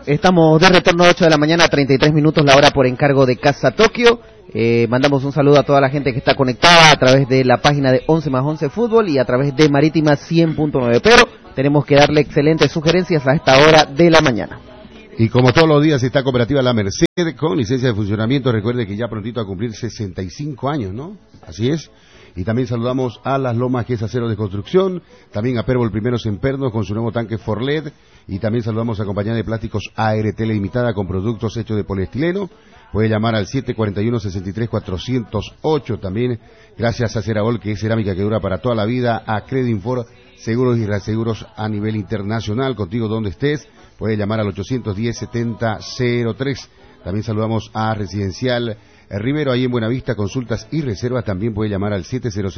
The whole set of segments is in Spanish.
estamos de retorno a 8 de la mañana, 33 minutos la hora por encargo de Casa Tokio. Mandamos un saludo a toda la gente que está conectada a través de la página de 11 más 11 Fútbol y a través de Marítima 100.9. Pero tenemos que darle excelentes sugerencias a esta hora de la mañana. Y como todos los días está Cooperativa La Merced con licencia de funcionamiento. Recuerde que ya prontito a cumplir 65 años, ¿no? Así es. Y también saludamos a Las Lomas, que es acero de construcción, también a Perbol Primeros en Pernos con su nuevo tanque Forled, y también saludamos a Compañía de Plásticos ART Limitada con productos hechos de poliestileno. Puede llamar al 741-63-408, también gracias a Ceragol, que es cerámica que dura para toda la vida, a Credinfor, seguros y reaseguros a nivel internacional, contigo donde estés, puede llamar al 810-7003. También saludamos a Residencial Rivero, ahí en Buenavista, consultas y reservas, también puede llamar al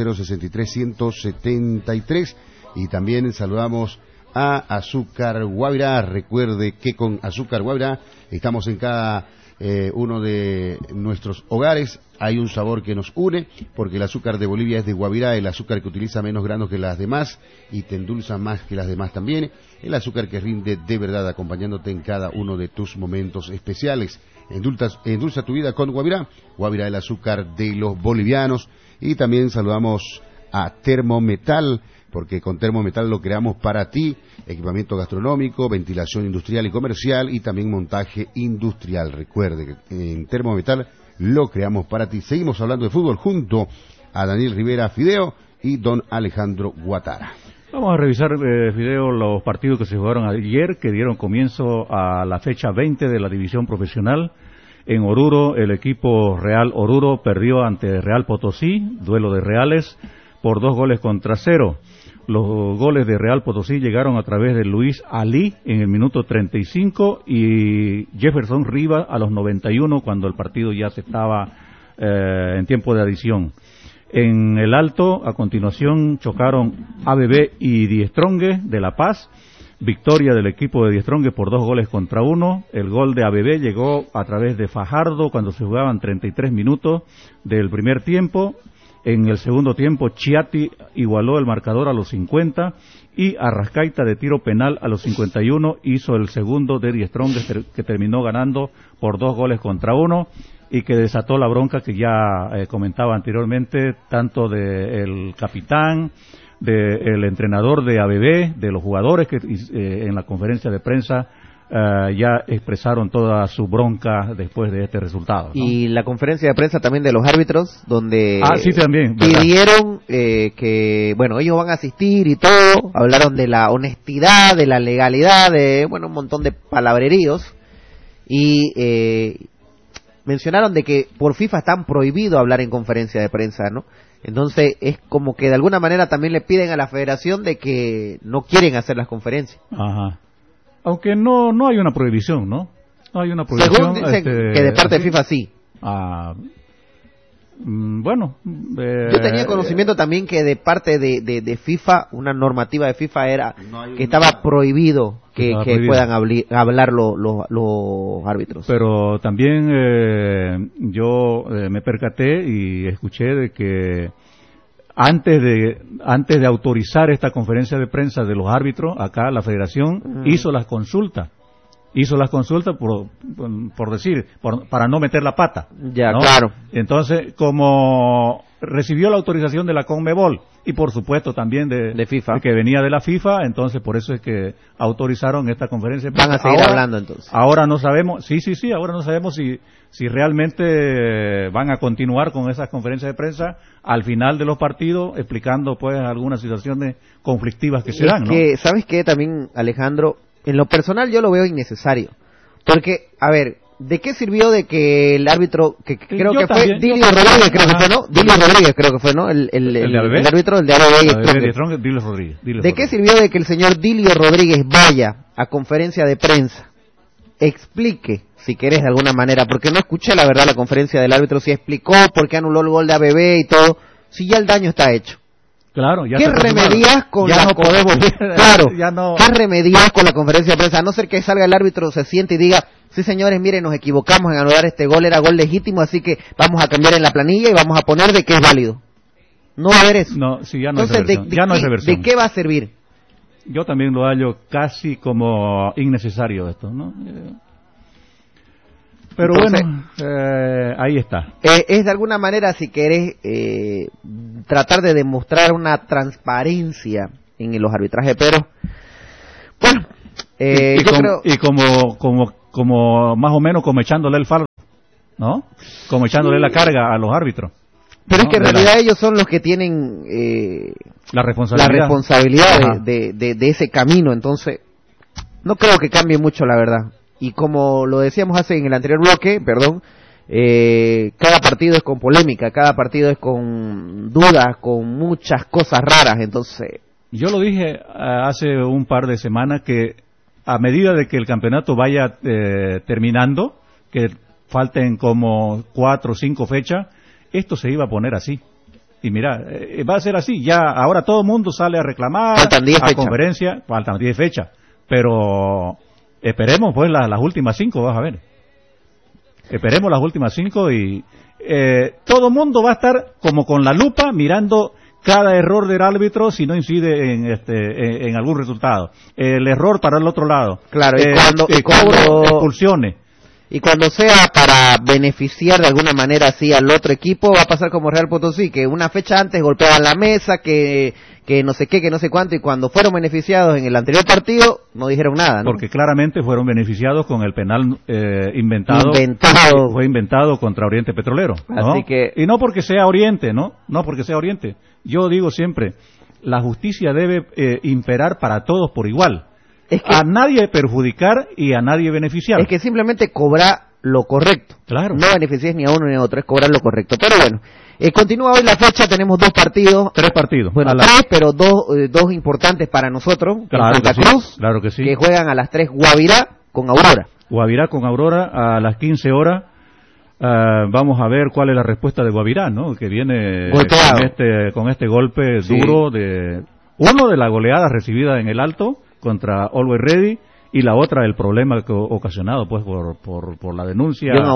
700-63-173. Y también saludamos a Azúcar Guavirá. Recuerde que con Azúcar Guavirá estamos en cada uno de nuestros hogares. Hay un sabor que nos une, porque el azúcar de Bolivia es de Guavirá, el azúcar que utiliza menos granos que las demás y te endulza más que las demás también. El azúcar que rinde de verdad, acompañándote en cada uno de tus momentos especiales. Endulza tu vida con Guavirá. Guavirá, el azúcar de los bolivianos. Y también saludamos a Termometal, porque con Termometal lo creamos para ti. Equipamiento gastronómico, ventilación industrial y comercial y también montaje industrial. Recuerde que en Termometal lo creamos para ti. Seguimos hablando de fútbol junto a Daniel Rivera Fideo y don Alejandro Guatara. Vamos a revisar, Fideo, los partidos que se jugaron ayer, que dieron comienzo a la fecha 20 de la división profesional. En Oruro, el equipo Real Oruro perdió ante Real Potosí, duelo de Reales, por 2-0. Los goles de Real Potosí llegaron a través de Luis Ali en el minuto 35 y Jefferson Rivas a los 91, cuando el partido ya se estaba en tiempo de adición. En el Alto, a continuación, chocaron ABB y Die Stronge de La Paz. Victoria del equipo de Die Stronge por 2-1. El gol de ABB llegó a través de Fajardo cuando se jugaban 33 minutos del primer tiempo. En el segundo tiempo, Chiati igualó el marcador a los 50 y Arrascaita de tiro penal a los 51 hizo el segundo de Die Stronge, que terminó ganando por 2-1 y que desató la bronca que ya comentaba anteriormente, tanto del capitán, del entrenador de ABB, de los jugadores que en la conferencia de prensa ya expresaron toda su bronca después de este resultado, ¿no? Y la conferencia de prensa también de los árbitros, donde sí, también, pidieron que, bueno, ellos van a asistir y todo, hablaron de la honestidad, de la legalidad, de, bueno, un montón de palabreríos, y mencionaron de que por FIFA están prohibido hablar en conferencia de prensa, ¿no? Entonces es como que de alguna manera también le piden a la federación de que no quieren hacer las conferencias. Ajá. Aunque no hay una prohibición, ¿no? No hay una prohibición. Según dicen que de parte de FIFA sí. Bueno. Yo tenía conocimiento también que de parte de FIFA, una normativa de FIFA era que estaba prohibido que puedan hablar los árbitros. Pero también yo me percaté y escuché de que antes de autorizar esta conferencia de prensa de los árbitros, acá la federación hizo las consultas por decir, para no meter la pata. Ya, ¿no? Claro. Entonces, como recibió la autorización de la CONMEBOL y por supuesto también de FIFA, que venía de la FIFA, entonces por eso es que autorizaron esta conferencia. Van a seguir hablando entonces. Ahora no sabemos, sí, ahora no sabemos si realmente van a continuar con esas conferencias de prensa al final de los partidos, explicando pues algunas situaciones conflictivas que se dan, ¿no? Que, ¿sabes qué también, Alejandro? En lo personal yo lo veo innecesario. Porque, a ver, ¿de qué sirvió de que el árbitro, que creo que fue Dilio Rodríguez, creo que fue, ¿no? Dilio Rodríguez creo que fue, ¿no? El árbitro, el de ABB. Dilio Rodríguez. ¿De qué sirvió de que el señor Dilio Rodríguez vaya a conferencia de prensa? Explique, si querés de alguna manera, porque no escuché la verdad la conferencia del árbitro, si explicó por qué anuló el gol de ABB y todo, si ya el daño está hecho. Claro, ya ¿Qué remedias con ya no podemos claro, ya no... ¿Qué remedias con la conferencia de prensa? A no ser que salga el árbitro, se siente y diga, sí señores, miren, nos equivocamos en anular este gol, era gol legítimo, así que vamos a cambiar en la planilla y vamos a poner de que es válido. No va a haber eso. No, sí, ya no. Entonces, es reversión. ¿de qué va a servir? yo también lo hallo casi como innecesario esto, ¿no? Pero entonces, bueno, ahí está. Es de alguna manera, si querés, tratar de demostrar una transparencia en los arbitrajes, pero bueno, como más o menos como echándole el fardo, ¿no? Como echándole la carga a los árbitros. Pero ¿no? es que en realidad ellos son los que tienen la responsabilidad de ese camino, entonces no creo que cambie mucho, la verdad. Y como lo decíamos en el anterior bloque, cada partido es con polémica, cada partido es con dudas, con muchas cosas raras, entonces... Yo lo dije hace un par de semanas que a medida de que el campeonato vaya terminando, que falten como 4 o 5 fechas, esto se iba a poner así. Y mira, va a ser así, ya ahora todo el mundo sale a reclamar, faltan 10 a fechas. conferencia, faltan 10 fechas, pero esperemos pues las últimas 5, vas a ver. Esperemos las últimas 5 y todo el mundo va a estar como con la lupa mirando cada error del árbitro si no incide en algún resultado. El error para el otro lado. Claro, cuando expulsiones. Y cuando sea para beneficiar de alguna manera así al otro equipo, va a pasar como Real Potosí, que una fecha antes golpeaban la mesa, que no sé qué, que no sé cuánto, y cuando fueron beneficiados en el anterior partido, no dijeron nada, ¿no? Porque claramente fueron beneficiados con el penal inventado. Fue inventado contra Oriente Petrolero, ¿no? Así que... Y no porque sea Oriente, ¿no? No porque sea Oriente. Yo digo siempre, la justicia debe imperar para todos por igual. Es que a nadie perjudicar y a nadie beneficiar. Es que simplemente cobrar lo correcto. Claro. No beneficias ni a uno ni a otro, es cobrar lo correcto. Pero bueno, continúa hoy la fecha, tenemos 2 partidos. 3 partidos. Bueno, 3, pero dos importantes para nosotros. Claro, Santa Cruz, claro que sí. Que juegan a las 3 Guavirá con Aurora. Guavirá con Aurora a las 15 horas. Vamos a ver cuál es la respuesta de Guavirá, ¿no? Que viene con este golpe duro de la goleada recibida en el Alto contra Always Ready y la otra el problema ocasionado pues por la denuncia y un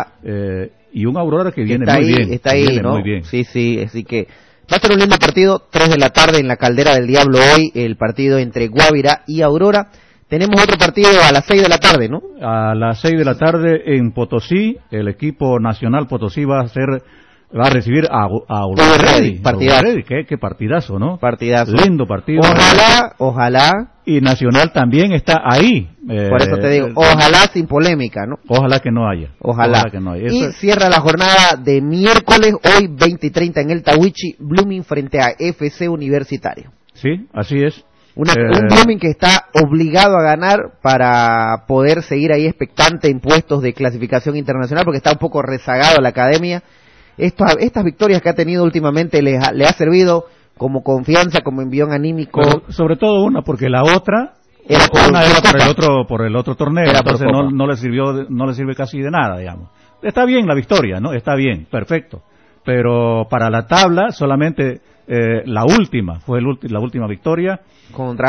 Aurora que viene muy bien, está ahí, ¿no? Muy bien. Sí, así que va a ser un lindo partido, 3 de la tarde en la Caldera del Diablo hoy, el partido entre Guavirá y Aurora. Tenemos otro partido a las 6 de la tarde, ¿no? A las 6 de la tarde en Potosí, el equipo nacional Potosí va a recibir a Always Ready. Partidazo. Qué partidazo, ¿no? Partidazo. Lindo partido. Ojalá. Y Nacional también está ahí. Por eso te digo, ojalá sin polémica, ¿no? Ojalá que no haya. Ojalá que no haya. Y cierra la jornada de miércoles, hoy 20 y 30 en el Tawichi, Blooming frente a FC Universitario. Sí, así es. Un Blooming que está obligado a ganar para poder seguir ahí expectante en puestos de clasificación internacional, porque está un poco rezagado la academia. Estas victorias que ha tenido últimamente le ha servido como confianza, como envión anímico. Pero sobre todo una, porque la otra era por el otro torneo, entonces no le sirve casi de nada, digamos. Está bien la victoria, ¿no? Está bien, perfecto. Pero para la tabla solamente la última fue la última victoria contra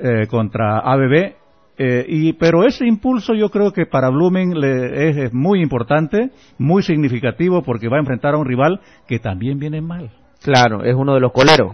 ABB. Pero ese impulso yo creo que para Blooming es muy importante, muy significativo, porque va a enfrentar a un rival que también viene mal. Claro, es uno de los coleros.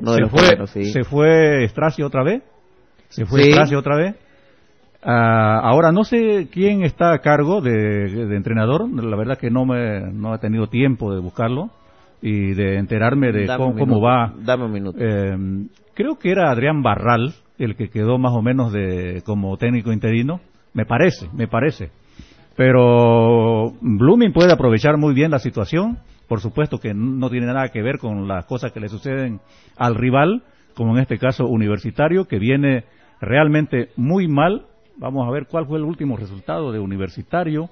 Se fue Strazi otra vez. Ahora no sé quién está a cargo de entrenador. La verdad que no he tenido tiempo de buscarlo y de enterarme de cómo va. Dame un minuto. Creo que era Adrián Barral el que quedó más o menos como técnico interino. Me parece. Pero Blooming puede aprovechar muy bien la situación. Por supuesto que no tiene nada que ver con las cosas que le suceden al rival, como en este caso Universitario, que viene realmente muy mal. Vamos a ver cuál fue el último resultado de Universitario.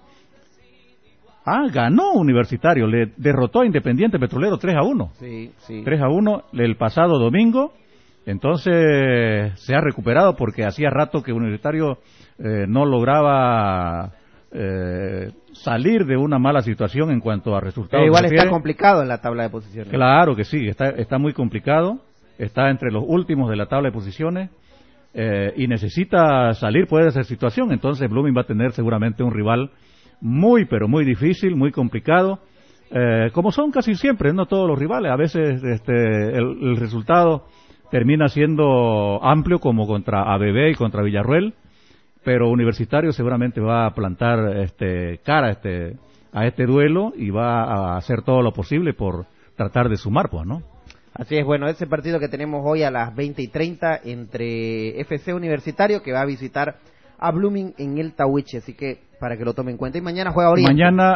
Ganó Universitario, le derrotó a Independiente Petrolero 3-1. Sí. 3-1 el pasado domingo. Entonces se ha recuperado porque hacía rato que Universitario no lograba salir de una mala situación en cuanto a resultados. Igual está complicado en la tabla de posiciones. Claro que sí, está muy complicado. Está entre los últimos de la tabla de posiciones y necesita salir pues de esa situación. Entonces Blooming va a tener seguramente un rival muy pero muy difícil, muy complicado, como son casi siempre, no todos los rivales. A veces el resultado termina siendo amplio como contra ABB y contra Villarroel, pero Universitario seguramente va a plantar cara a este duelo y va a hacer todo lo posible por tratar de sumar, pues, ¿no? Así es, bueno, ese partido que tenemos hoy a las 20:30 entre FC Universitario, que va a visitar a Blooming en el Tahuiche, así que para que lo tomen en cuenta. Y mañana juega Oriente. Mañana